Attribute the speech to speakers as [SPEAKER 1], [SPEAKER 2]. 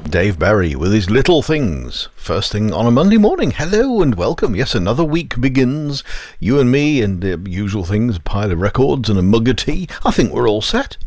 [SPEAKER 1] Dave Barry with his Little Things. First thing on a Monday morning. Hello and welcome. Yes, another week begins. You and me and the usual things, a pile of records and a mug of tea. I think we're all set.